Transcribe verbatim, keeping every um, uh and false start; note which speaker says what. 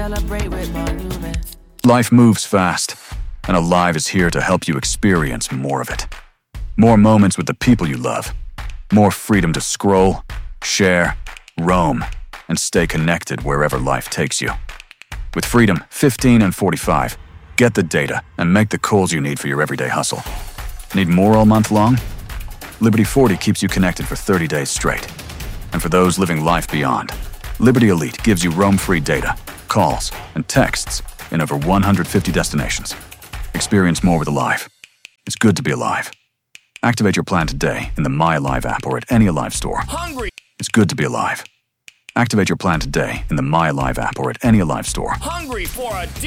Speaker 1: celebrate with monuments.
Speaker 2: Life moves fast, and Alive is here to help you experience more of it. More moments with the people you love. More freedom to scroll, share, roam, and stay connected wherever life takes you. With Freedom fifteen and forty-five, get the data and make the calls you need for your everyday hustle. Need more all month long? Liberty forty keeps you connected for thirty days straight. And for those living life beyond, Liberty Elite gives you roam-free data, calls, and texts in over one hundred fifty destinations. Experience more with Alive. It's good to be alive. Activate your plan today in the My Alive app or at any Alive store.
Speaker 1: Hungry,
Speaker 2: It's good to be alive. Activate your plan today in the My Alive app or at any Alive store.
Speaker 1: hungry for a deal.